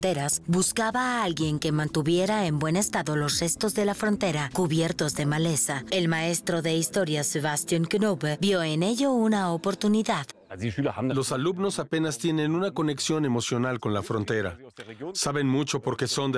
buscaba a alguien que mantuviera en buen estado los restos de la frontera cubiertos de maleza. El maestro de historia Sebastian Knobe vio en ello una oportunidad. Los alumnos apenas tienen una conexión emocional con la frontera. Saben mucho porque son de